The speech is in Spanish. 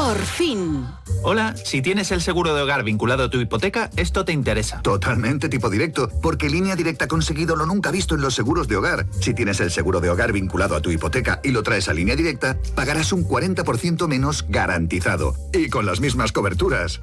Por fin. Hola, si tienes el seguro de hogar vinculado a tu hipoteca, esto te interesa. Totalmente tipo directo, porque Línea Directa ha conseguido lo nunca visto en los seguros de hogar. Si tienes el seguro de hogar vinculado a tu hipoteca y lo traes a Línea Directa, pagarás un 40% menos garantizado. Y con las mismas coberturas.